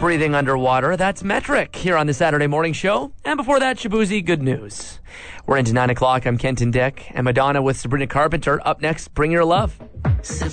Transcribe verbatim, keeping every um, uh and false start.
breathing underwater. That's Metric here on the Saturday Morning Show. And before that, Shabuzi, Good News. We're into nine o'clock. I'm Kenton Dick. And Madonna with Sabrina Carpenter. Up next, Bring Your Love.